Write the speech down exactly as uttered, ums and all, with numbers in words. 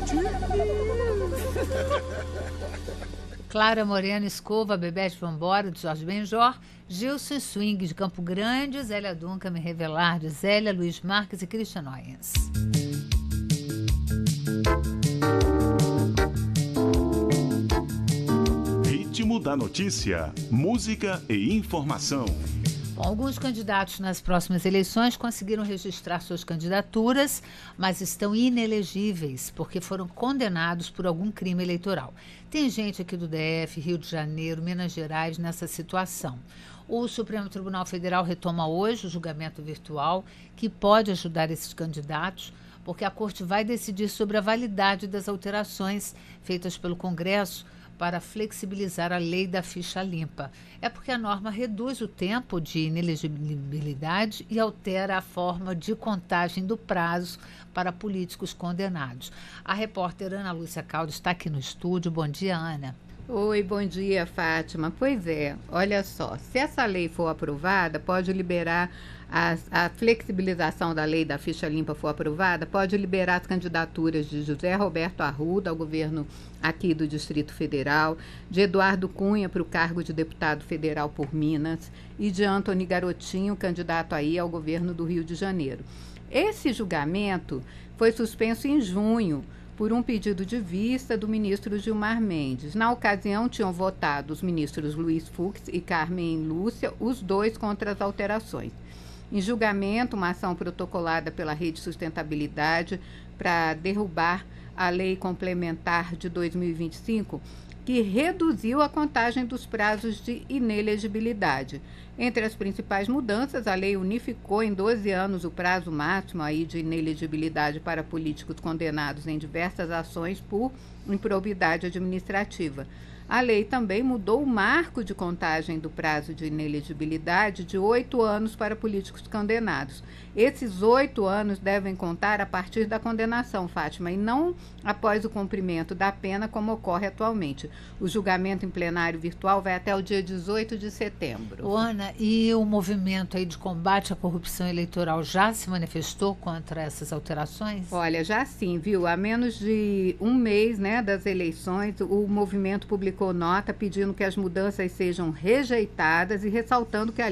Clara Morena Escova, Bebete Vambora, de Jorge Benjor, Gilson Swing, de Campo Grande, Zélia Dunca, Me Revelar, de Zélia, Luiz Marques e Christian Noyens. Ritmo da notícia, música e informação. Bom, alguns candidatos nas próximas eleições conseguiram registrar suas candidaturas, mas estão inelegíveis porque foram condenados por algum crime eleitoral. Tem gente aqui do D F, Rio de Janeiro, Minas Gerais nessa situação. O Supremo Tribunal Federal retoma hoje o julgamento virtual que pode ajudar esses candidatos, porque a Corte vai decidir sobre a validade das alterações feitas pelo Congresso para flexibilizar a lei da ficha limpa. É porque a norma reduz o tempo de inelegibilidade e altera a forma de contagem do prazo para políticos condenados. A repórter Ana Lúcia Caldo está aqui no estúdio. Bom dia, Ana. Oi, bom dia, Fátima. Pois é, olha só, se essa lei for aprovada, pode liberar, a, a flexibilização da lei da ficha limpa for aprovada, pode liberar as candidaturas de José Roberto Arruda ao governo aqui do Distrito Federal, de Eduardo Cunha para o cargo de deputado federal por Minas e de Antony Garotinho, candidato aí ao governo do Rio de Janeiro. Esse julgamento foi suspenso em junho, por um pedido de vista do ministro Gilmar Mendes. Na ocasião, tinham votado os ministros Luiz Fux e Carmen Lúcia, os dois contra as alterações. Em julgamento, uma ação protocolada pela Rede Sustentabilidade para derrubar a Lei Complementar de dois mil e vinte e cinco, que reduziu a contagem dos prazos de inelegibilidade. Entre as principais mudanças, a lei unificou em doze anos o prazo máximo aí de inelegibilidade para políticos condenados em diversas ações por improbidade administrativa. A lei também mudou o marco de contagem do prazo de inelegibilidade de oito anos para políticos condenados. Esses oito anos devem contar a partir da condenação, Fátima, e não após o cumprimento da pena, como ocorre atualmente. O julgamento em plenário virtual vai até o dia dezoito de setembro. Ô, Ana, e o movimento aí de combate à corrupção eleitoral já se manifestou contra essas alterações? Olha, já sim, viu? Há menos de um mês, né, das eleições, o movimento publicou nota pedindo que as mudanças sejam rejeitadas e ressaltando que a